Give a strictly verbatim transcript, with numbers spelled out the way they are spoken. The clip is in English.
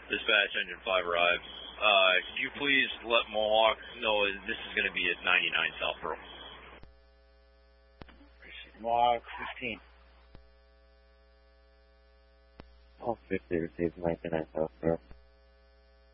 Dispatch, engine five arrives. Uh, could you please let Mohawk know this is going to be at ninety-nine South Pearl? Mohawk fifteen. Mohawk fifty receives ninety-nine South Pearl.